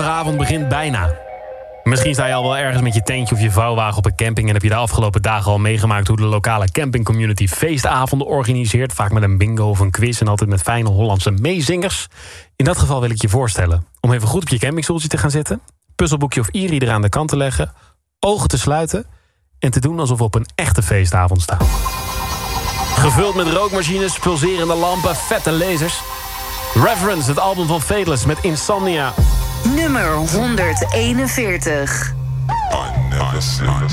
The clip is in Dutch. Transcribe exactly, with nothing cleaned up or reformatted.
lentevrijavond begint bijna. Misschien sta je al wel ergens met je tentje of je vouwwagen op een camping... en heb je de afgelopen dagen al meegemaakt... hoe de lokale campingcommunity feestavonden organiseert. Vaak met een bingo of een quiz en altijd met fijne Hollandse meezingers. In dat geval wil ik je voorstellen om even goed op je campingstoeltje te gaan zitten... puzzelboekje of e-reader aan de kant te leggen... ogen te sluiten en te doen alsof we op een echte feestavond staan. Gevuld met rookmachines, pulserende lampen, vette lasers. Reverence, het album van Faithless met Insomnia. Nummer honderdeenenveertig. I never